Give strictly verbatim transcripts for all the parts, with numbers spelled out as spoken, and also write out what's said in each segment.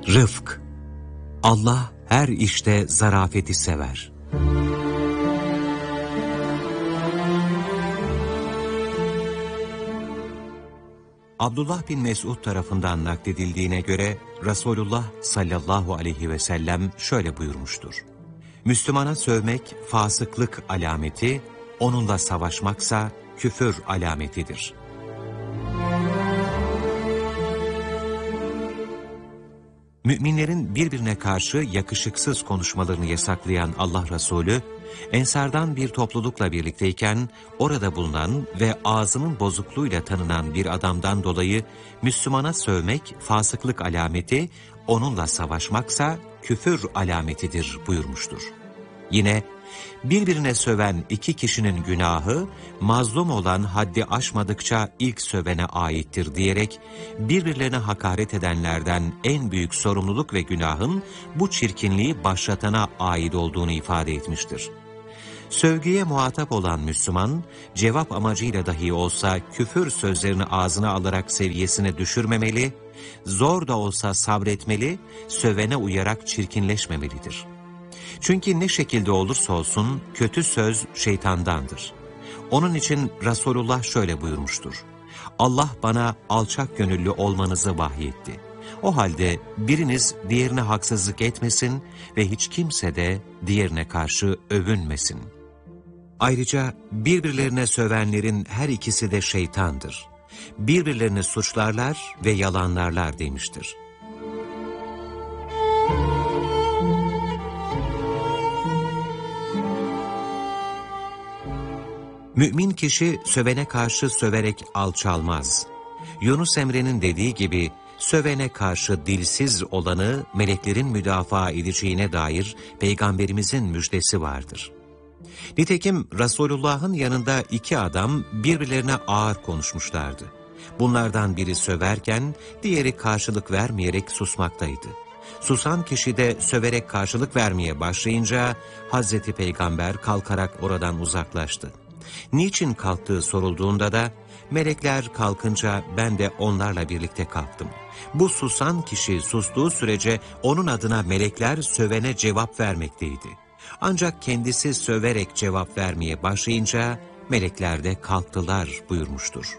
Rıfk. Allah her işte zarafeti sever. Abdullah bin Mesud tarafından nakledildiğine göre Resulullah sallallahu aleyhi ve sellem şöyle buyurmuştur: Müslümana sövmek fasıklık alameti, onunla savaşmaksa küfür alametidir. Müminlerin birbirine karşı yakışıksız konuşmalarını yasaklayan Allah Resulü, Ensardan bir toplulukla birlikteyken orada bulunan ve ağzının bozukluğuyla tanınan bir adamdan dolayı Müslümana sövmek fasıklık alameti, onunla savaşmaksa küfür alametidir buyurmuştur. Yine birbirine söven iki kişinin günahı mazlum olan haddi aşmadıkça ilk sövene aittir diyerek birbirlerine hakaret edenlerden en büyük sorumluluk ve günahın bu çirkinliği başlatana ait olduğunu ifade etmiştir. Sövgüye muhatap olan Müslüman, cevap amacıyla dahi olsa küfür sözlerini ağzına alarak seviyesine düşürmemeli, zor da olsa sabretmeli, sövene uyarak çirkinleşmemelidir. Çünkü ne şekilde olursa olsun kötü söz şeytandandır. Onun için Resulullah şöyle buyurmuştur: Allah bana alçak gönüllü olmanızı vahyetti. O halde biriniz diğerine haksızlık etmesin ve hiç kimse de diğerine karşı övünmesin. Ayrıca birbirlerine sövenlerin her ikisi de şeytandır. Birbirlerini suçlarlar ve yalanlarlar demiştir. Mümin kişi sövene karşı söverek alçalmaz. Yunus Emre'nin dediği gibi sövene karşı dilsiz olanı meleklerin müdafaa edeceğine dair Peygamberimizin müjdesi vardır. Nitekim Resulullah'ın yanında iki adam birbirlerine ağır konuşmuşlardı. Bunlardan biri söverken diğeri karşılık vermeyerek susmaktaydı. Susan kişi de söverek karşılık vermeye başlayınca Hazreti Peygamber kalkarak oradan uzaklaştı. Niçin kalktığı sorulduğunda da melekler kalkınca ben de onlarla birlikte kalktım. Bu susan kişi sustuğu sürece onun adına melekler sövene cevap vermekteydi. Ancak kendisi söverek cevap vermeye başlayınca melekler de kalktılar buyurmuştur.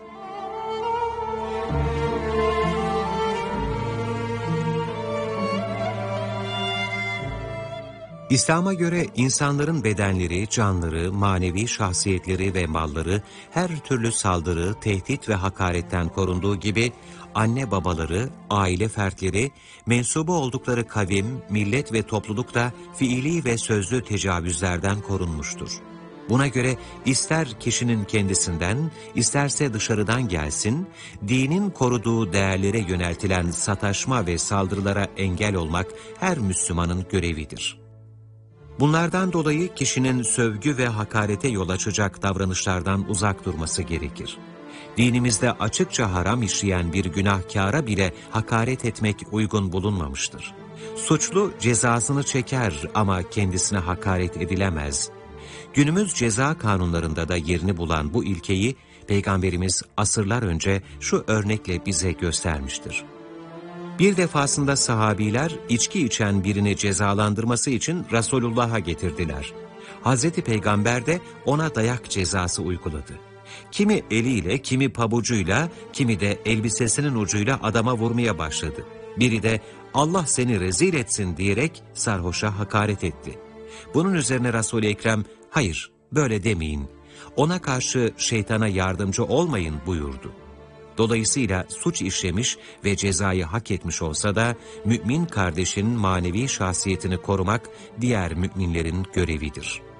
İslam'a göre insanların bedenleri, canları, manevi şahsiyetleri ve malları her türlü saldırı, tehdit ve hakaretten korunduğu gibi anne babaları, aile fertleri, mensubu oldukları kavim, millet ve topluluk da fiili ve sözlü tecavüzlerden korunmuştur. Buna göre ister kişinin kendisinden, isterse dışarıdan gelsin, dinin koruduğu değerlere yöneltilen sataşma ve saldırılara engel olmak her Müslümanın görevidir. Bunlardan dolayı kişinin sövgü ve hakarete yol açacak davranışlardan uzak durması gerekir. Dinimizde açıkça haram işleyen bir günahkâra bile hakaret etmek uygun bulunmamıştır. Suçlu cezasını çeker ama kendisine hakaret edilemez. Günümüz ceza kanunlarında da yerini bulan bu ilkeyi Peygamberimiz asırlar önce şu örnekle bize göstermiştir. Bir defasında sahabiler içki içen birini cezalandırması için Resulullah'a getirdiler. Hazreti Peygamber de ona dayak cezası uyguladı. Kimi eliyle, kimi pabucuyla, kimi de elbisesinin ucuyla adama vurmaya başladı. Biri de Allah seni rezil etsin diyerek sarhoşa hakaret etti. Bunun üzerine Resul-i Ekrem, hayır böyle demeyin, ona karşı şeytana yardımcı olmayın buyurdu. Dolayısıyla suç işlemiş ve cezayı hak etmiş olsa da mümin kardeşinin manevi şahsiyetini korumak diğer müminlerin görevidir.